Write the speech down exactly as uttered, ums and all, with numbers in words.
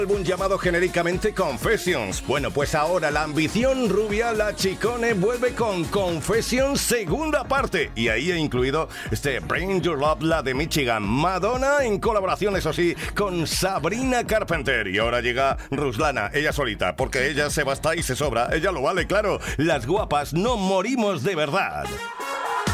Álbum llamado genéricamente Confessions. Bueno, pues ahora la ambición rubia, la Chicone, vuelve con Confessions segunda parte. Y ahí he incluido este Bring Your Love, la de Michigan. Madonna en colaboración, eso sí, con Sabrina Carpenter. Y ahora llega Ruslana, ella solita, porque ella se basta y se sobra. Ella lo vale, claro. Las guapas no morimos de verdad.